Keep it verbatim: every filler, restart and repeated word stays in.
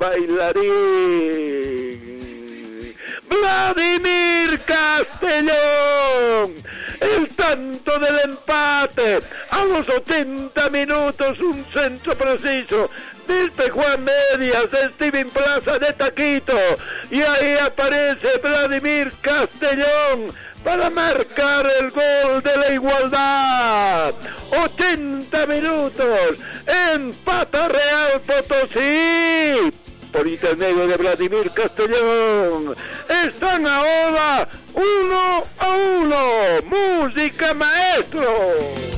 bailarín. Vladimir Castellón, el tanto del empate, a los ochenta minutos, un centro preciso desde Juan Medias, de Steven Plaza de Taquito, y ahí aparece Vladimir Castellón para marcar el gol de la igualdad. ochenta minutos, empata Real Potosí por intermedio de Vladimir Castellón. Están ahora uno a uno. Música, maestro.